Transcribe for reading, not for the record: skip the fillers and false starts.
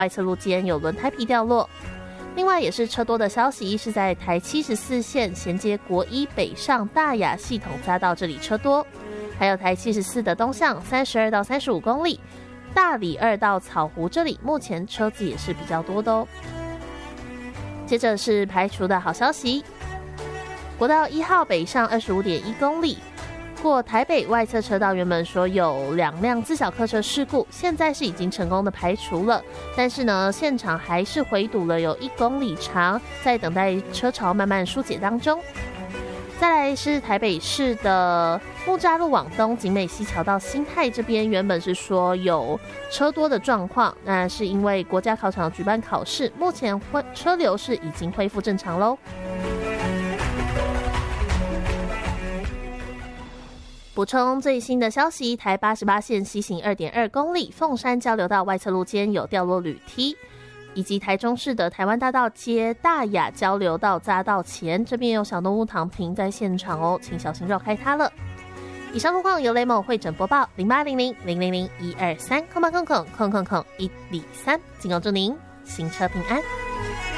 外侧路肩有轮胎皮掉落。另外也是车多的消息，是在台74线衔接国一北上大雅系统匝道这里车多，还有台74的东向32到35公里，大里2到草湖这里目前车子也是比较多的哦。接着是排除的好消息，国道1号北上25.1公里，过台北外侧车道原本说有2辆自小客车事故，现在是已经成功的排除了，但是呢，现场还是回堵了有1公里长，在等待车潮慢慢疏解当中。再来是台北市的木栅路往东景美溪桥到新泰这边，原本是说有车多的状况，那是因为国家考场举办考试，目前车流是已经恢复正常咯。补充最新的消息，台88线西行 2.2 公里凤山交流道外侧路肩有掉落铝梯，以及台中市的台湾大道街大雅交流道匝道前，这边有小动物躺平在现场哦，请小心绕开它了。以上路况由雷某会诊播报0800000123，123，敬请祝您行车平安。